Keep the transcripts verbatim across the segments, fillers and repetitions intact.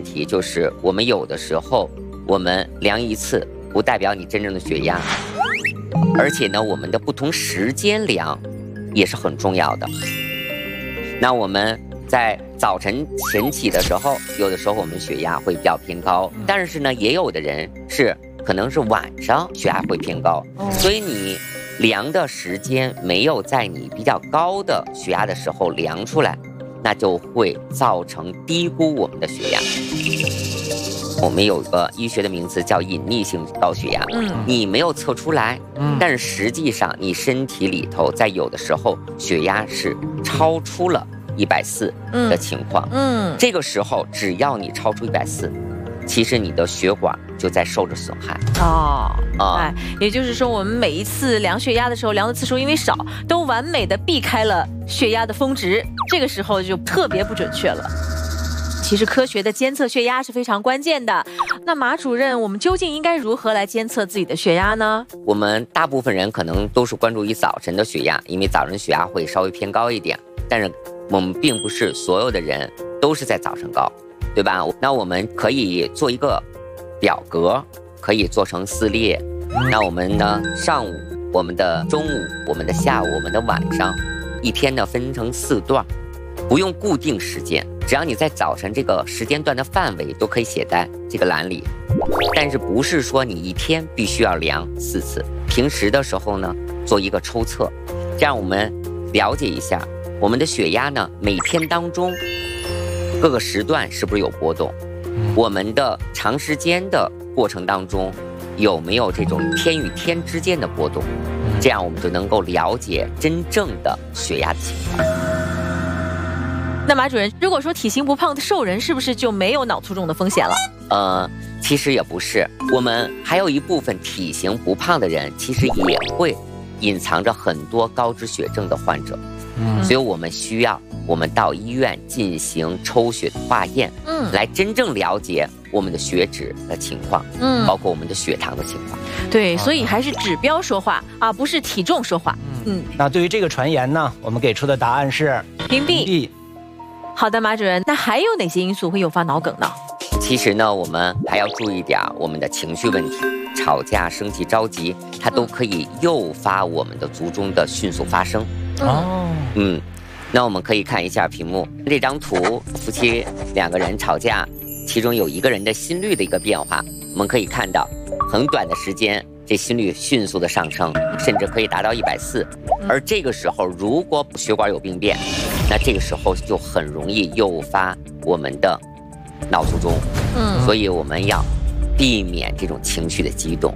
题，就是我们有的时候我们量一次不代表你真正的血压，而且呢，我们的不同时间量也是很重要的。那我们在早晨晨起的时候，有的时候我们血压会比较偏高，但是呢，也有的人是可能是晚上血压会偏高，所以你量的时间没有在你比较高的血压的时候量出来，那就会造成低估我们的血压。我们有个医学的名词叫隐匿性高血压，嗯，你没有测出来，嗯，但是实际上你身体里头在有的时候血压是超出了一百四的情况，嗯，这个时候只要你超出一百四，其实你的血管就在受着损害。 哦，哎，也就是说，我们每一次量血压的时候，量的次数因为少，都完美的避开了血压的峰值，这个时候就特别不准确了。其实科学的监测血压是非常关键的。那马主任，我们究竟应该如何来监测自己的血压呢？ 我们大部分人可能都是关注于早晨的血压，因为早晨血压会稍微偏高一点，但是我们并不是所有的人都是在早晨高，对吧？那我们可以做一个表格，可以做成四列。那我们呢，上午、我们的中午、我们的下午、我们的晚上，一天呢分成四段，不用固定时间，只要你在早晨这个时间段的范围都可以写在这个栏里。但是不是说你一天必须要量四次，平时的时候呢做一个抽测，这样我们了解一下我们的血压呢每天当中各个时段是不是有波动，我们的长时间的过程当中有没有这种天与天之间的波动，这样我们就能够了解真正的血压的情况。 那马主任，如果说体型不胖的瘦人，是不是就没有脑卒中的风险了？ 呃，其实也不是，我们还有一部分体型不胖的人，其实也会隐藏着很多高脂血症的患者。嗯，所以我们需要我们到医院进行抽血的化验，嗯，来真正了解我们的血脂的情况，嗯，包括我们的血糖的情况。 对，所以还是指标说话啊，不是体重说话。 嗯，那对于这个传言呢，我们给出的答案是屏蔽。好的，马主任，那还有哪些因素会诱发脑梗呢？ 其实呢，我们还要注意点我们的情绪问题，吵架、生气、着急，它都可以诱发我们的卒中的迅速发生。哦，嗯，那我们可以看一下屏幕这张图，夫妻两个人吵架，其中有一个人的心率的一个变化，我们可以看到很短的时间，这心率迅速的上升，甚至可以达到一百四。而这个时候，如果血管有病变，那这个时候就很容易诱发我们的脑卒中。嗯，所以我们要避免这种情绪的激动。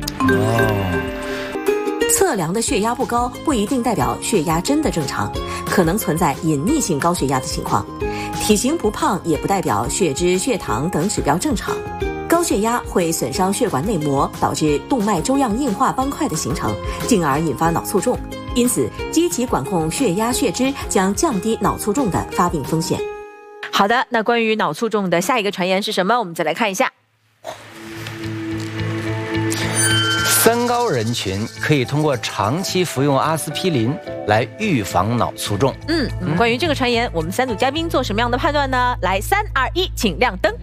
哦，测量的血压不高不一定代表血压真的正常，可能存在隐匿性高血压的情况。体型不胖也不代表血脂、血糖等指标正常。高血压会损伤血管内膜，导致动脉粥样硬化斑块的形成，进而引发脑卒中。因此，积极管控血压、血脂将降低脑卒中的发病风险。 好的，那关于脑卒中的下一个传言是什么？我们再来看一下。 三高人群可以通过长期服用阿司匹林来预防脑卒中。 嗯，那么关于这个传言，我们三组嘉宾做什么样的判断呢？来，三二一，请亮灯。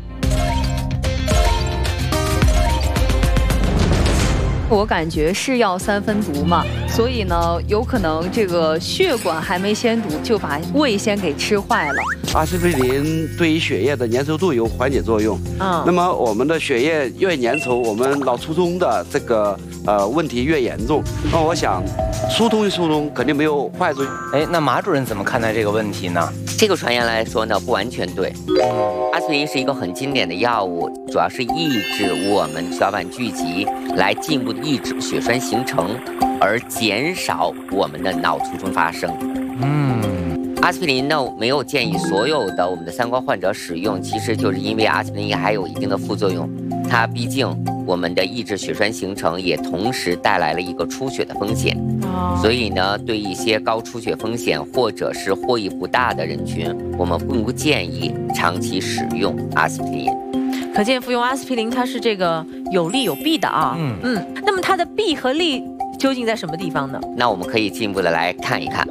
我感觉是药三分毒嘛，所以呢，有可能这个血管还没先堵，就把胃先给吃坏了。 阿司匹林对于血液的粘稠度有缓解作用，嗯，那么我们的血液越粘稠，我们脑卒中的这个呃问题越严重。那我想，疏通一疏通肯定没有坏处。 哎，那马主任怎么看待这个问题呢？ 这个传言来说呢，不完全对。阿司匹林是一个很经典的药物，主要是抑制我们血管聚集，来进一步抑制血栓形成，而减少我们的脑卒中发生。嗯，阿司匹林呢没有建议所有的我们的三高患者使用，其实就是因为阿司匹林还有一定的副作用，它毕竟我们的抑制血栓形成，也同时带来了一个出血的风险。所以呢，对一些高出血风险或者是获益不大的人群，我们并不建议长期使用阿司匹林。 可见服用阿司匹林它是这个有利有弊的啊。嗯嗯，那么它的弊和利究竟在什么地方呢？ 那我们可以进一步的来看一看。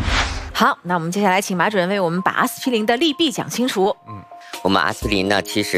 好，那我们接下来请马主任为我们把阿司匹林的利弊讲清楚。嗯， 我们阿司匹林呢，其实